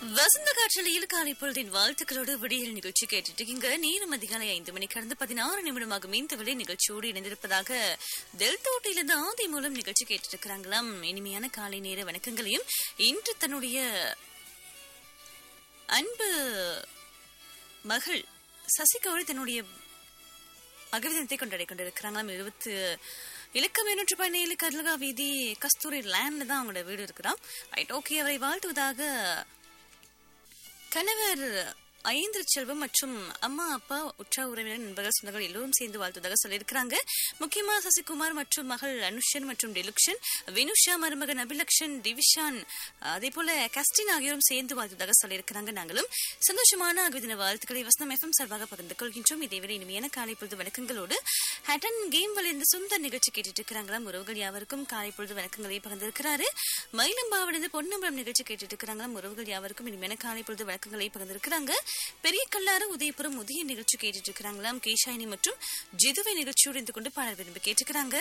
வசந்த காற்றலையில் காலை பொழுதின் வாழ்த்துக்களோடு விடியல் நிகழ்ச்சி கேட்டுட்டு இருக்கீங்க. நேரம் அதிகாலை 5 மணி கடந்து 16 நிமிடமாக மீன்தவளை நிகழ்ச்சியோடு இணைந்திருப்பதாக டெல்டோட்டிலிருந்து ஆதி மூலம் நிகழ்ச்சி கேட்டுட்டு இருக்கிறாங்களாம். இனிமையான காலை நேர வணக்கங்களையும் இன்று தன்னுடைய அன்பு மகள் சசிகௌரி தன்னுடைய அகவிதத்தை கொண்டாடி கொண்டிருக்கிறாங்களாம். இலக்கம் 217 கர்லகா வீதி கஸ்தூரி லேண்ட்ல தான் அவங்களோட வீடு இருக்கிறான். Right, okay. அவரை வாழ்த்துவதாக கணவர் ஐந்து செல்வம் மற்றும் அம்மா அப்பா உற்றார் உறவினர் நண்பர்கள் சொந்தங்கள் எல்லோரும் சேர்ந்து வாழ்த்துவதாக சொல்லியிருக்கிறாங்க. முக்கியமா சசிகுமார் மற்றும் மகள் அனுஷன் மற்றும் டிலுக்ஷன், வினுஷா, மருமகன் அபிலக்ஷன், டிவிஷான், அதே போல கஸ்டின் ஆகியோரும் சேர்ந்து வாழ்த்துவதாக சொல்லியிருக்கிறாங்க. நாங்களும் சந்தோஷமான அகவிதின வாழ்த்துக்களை வசனம் எஃப்எம் சார்பாக பகிர்ந்து கொள்கின்றோம். இதேவரை இனிமையான காலை பொழுது வணக்கங்களோடு ஹட்டன் கேம் வலிருந்து சொந்த நிகழ்ச்சி கேட்டுட்டு இருக்கிறாங்களாம். உறவுகள் யாவருக்கும் காலை பொழுது வணக்கங்களை பகிர்ந்திருக்கிறாரு. மயிலம்பாவிலிருந்து பொன்னம்பலம் நிகழ்ச்சி கேட்டுட்டு இருக்கிறாங்களாம். உறவுகள் யாவருக்கும் இனிமையான காலை பொழுது வணக்கங்களை பகிர்ந்திருக்கிறாங்க. பெரிய கல்லாறு உதயபுரம் உதய நிகழ்ச்சி கேட்டுட்டு இருக்கிறாங்களாம். கேஷாயினி மற்றும் ஜிதுவை நிகழ்ச்சியோடு இருந்து கொண்டு பாடல் விரும்பி கேட்டுக்கிறாங்க.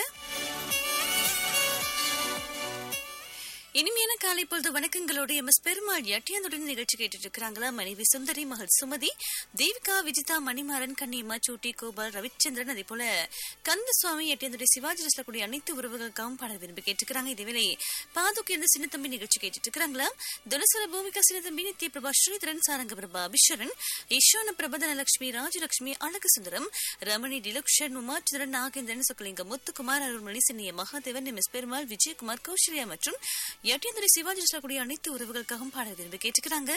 இனிமையான காலை பொழுது வணக்கங்களோடு எம்எஸ் பெருமாள் எட்டியாந்துடன் நிகழ்ச்சி கேட்டுட்டு இருக்கிறாங்களா. மனைவி சுந்தரி, மகள் சுமதி, தேவிகா, விஜிதா, மணிமாறன், கன்னியம்மா, சூட்டி, கோபால், ரவிச்சந்திரன், அதே போல கந்தசுவாமி, எட்டியாந்துடைய சிவாஜி கூடிய அனைத்து உறவுகளுக்காகவும் பாடல் விரும்பி கேட்டுக்கிறாங்க. இதேவேளை பாதுக்கு இருந்த சின்னத்தம்பி நிகழ்ச்சி கேட்டுட்டு இருக்கிறாங்களா. துலசல பூமிகா, சின்னத்தம்பி, நித்ய பிரபா, ஸ்ரீதரன், சாரங்க பிரபா, அபிஷரன், ஈஸ்வன பிரபா, தனலட்சுமி, ராஜலட்சுமி, அழகு சுந்தரம், ரமணி, டிலக்ஷன், உமாச்சந்திரன், நாகேந்திரன், சுக்கலிங்கம், முத்துக்குமார், அருள்மொழி, சின்னிய மகாதேவன், எம்எஸ் பெருமாள், விஜயகுமார், கௌசல்யா மற்றும் எட்டியந்துரை சிவாஜி கூடிய அனைத்து உறவுகளுக்காகவும் பாடல் விரும்பி கேட்டுக்கிறாங்க.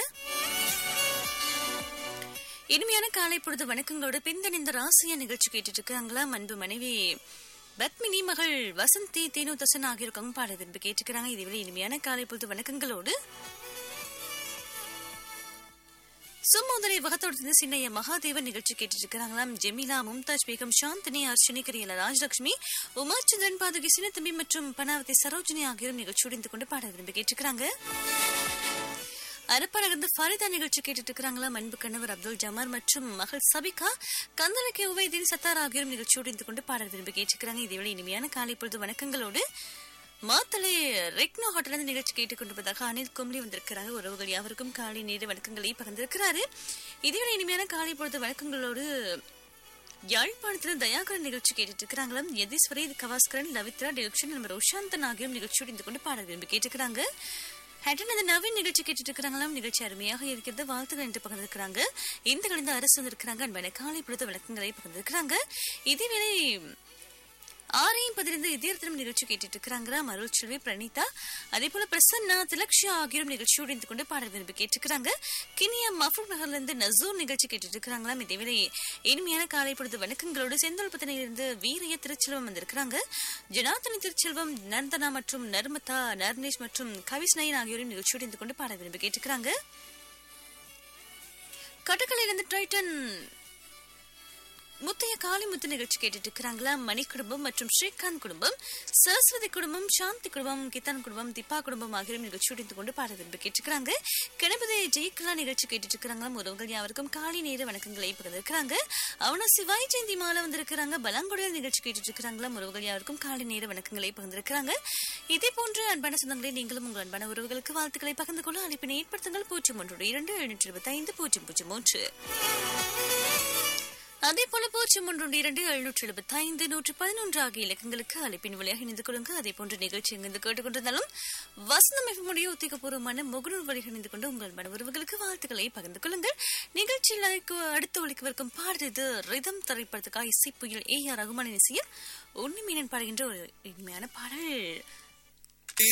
இனிமையான காலை பொழுது வணக்கங்களோடு பிந்தணிந்த ராசியா நிகழ்ச்சி கேட்டுட்டு இருக்காங்களா. அன்பு மனைவி பத்மினி, மகள் வசந்தி, தேனு தசன் ஆகியோருக்காகவும் பாடல் விரும்பி கேட்டுக்கிறாங்க. இதுவரை இனிமையான காலை பொழுது வணக்கங்களோடு சும்மோதரை வகத்தோடு சின்னைய மகாதேவன் நிகழ்ச்சி கேட்டுட்டு இருக்கிறாங்களாம். ஜெமிலா, மும்தாஜ் பேகம், சாந்தினி, அர்ஷினி, கரியல ராஜலட்சுமி, உமாச்சந்திரன், பாதுகி, சின்னத்தம்பி மற்றும் பனாவதி சரோஜினி ஆகியோரும் நிகழ்ச்சியோடு இருந்து கொண்டு பாட விரும்பி கேட்டுக்கிறாங்க. அரப்பரகந்து ஃபரிதா நிகழ்ச்சி கேட்டுட்டு இருக்கிறாங்களாம். அன்பு கணவர் அப்துல் ஜமார் மற்றும் மகள் சபிகா, கந்தலக்கே உவைதீன், சத்தார் ஆகியோரும் நிகழ்ச்சியோடு இருந்து கொண்டு பாட விரும்பி கேட்டுக்கிறாங்க. இதேவேளை இனிமையான காலை பொழுது வணக்கங்களோடு மாத்தலை ரெக்னோ ஹோட்டல் நிகழ்ச்சி கேட்டுக் கொண்டிருப்பதாக அனில் கும்லி வந்திருக்கிறாங்க. உறவுகள் யாவருக்கும் காலை நேர வணக்கங்களை பகிர்ந்திருக்கிறாரு. இதுவரை இனிமையான காலை பொழுது வணக்கங்களோடு யாழ்ப்பாணத்தில் தயாகரன் நிகழ்ச்சி கேட்டுட்டு இருக்கிறாங்களாம். யதீஸ்வரி, கவாஸ்கரன், லவித்ரா, டிலுக்ஷன், நம்ம ரோஷாந்தன் ஆகியோரும் நிகழ்ச்சியோடு இருந்து கொண்டு பாட விரும்பி கேட்டுக்கிறாங்க. ஹட்டன் நவீன் நிகழ்ச்சி கேட்டுட்டு இருக்கிறாங்களாம். நிகழ்ச்சி அருமையாக இருக்கிறது, வாழ்த்துக்கள் என்று பகிர்ந்திருக்கிறாங்க. இந்த கலந்து அரசு வந்திருக்கிறாங்க. அன்பான காலை பொழுது வணக்கங்களை பகிர்ந்திருக்கிறாங்க. இதேவேளை 6:15 இதயத்திலும் நிகழ்ச்சி கேட்டுட்டு இருக்கிறாங்க. அருள் செல்வி, பிரணீதா, அதே போல பிரசன்னா, திலக்ஷா ஆகியோரும் நிகழ்ச்சியோடு இருந்து கொண்டு பாடல் விரும்பி கேட்டுக்கிறாங்க. கினியா மஃபூர் நகர்ல இருந்து நசூர் நிகழ்ச்சி கேட்டுட்டு இருக்கிறாங்களாம். இதேவேளை இனிமையான காலை பொழுது வணக்கங்களோடு செந்தல் பத்தனையிலிருந்து வீரைய திருச்செல்வம் வந்திருக்கிறாங்க. ஜனார்த்தனி திருச்செல்வம், நர்தனா மற்றும் நர்மதா, நர்னேஷ் மற்றும் கவிஸ்நயன் ஆகியோரும் நிகழ்ச்சியோடு இருந்து கொண்டு பாடல் விரும்பி கேட்டுக்கிறாங்க. கட்டக்கலையிலிருந்து டைட்டன் முத்தைய காளிமுத்து நிகழ்ச்சி கேட்டுட்டு இருக்கிறாங்களா. மணி குடும்பம் மற்றும் ஸ்ரீகாந்த் குடும்பம், சரஸ்வதி குடும்பம், சாந்தி குடும்பம், கித்தான் குடும்பம், திப்பா குடும்பம் ஆகியோரும் நிகழ்ச்சி இருந்து கொண்டு பாட விரும்பி கேட்டுக்கிறாங்க. கணபதி ஜெயிக்கலா நிகழ்ச்சி கேட்டுட்டு இருக்கிறாங்களா. உறவுகள் யாருக்கும் காலை நேர வணக்கங்களை பகிர்ந்திருக்கிறாங்க. அவனா சிவாய் ஜெயந்தி மாலை வந்திருக்கிறாங்க. பலாங்குடியில் நிகழ்ச்சி கேட்டுட்டு இருக்கிறாங்களா. உறவுகள் யாருக்கும் காலை நேர வணக்கங்களை பகிர்ந்திருக்கிறாங்க. இதே போன்று அன்பான சொந்தங்களை நீங்களும் உங்கள் அன்பான உறவுகளுக்கு வாழ்த்துக்களை பகிர்ந்து கொள்ள அழைப்பினை ஏற்படுத்துங்கள். 0127250003. அதே போல 0127251111 ஆகிய இலக்கங்களுக்கு அழைப்பின் வழியாக இணைந்து கொள்ளுங்க. அதே போன்ற நிகழ்ச்சி எங்கிருந்து கேட்டுக்கொண்டிருந்தாலும் வசந்தம் எஃப்எம்முடைய உத்தியோகபூர்வமான முகநூல் வழியாக இணைந்து கொண்டு உங்கள் மன உறவுகளுக்கு வாழ்த்துக்களை பகிர்ந்து கொள்ளுங்கள். நிகழ்ச்சியில் அடுத்து ஒழிக்கவிருக்கும் பாடுறது ரிதம் திரைப்படத்துக்காக இசை புயல் AR ரகுமானின் இசையில் உன்னிமீனன் பாடுகின்ற ஒரு இனிமையான பாடல்.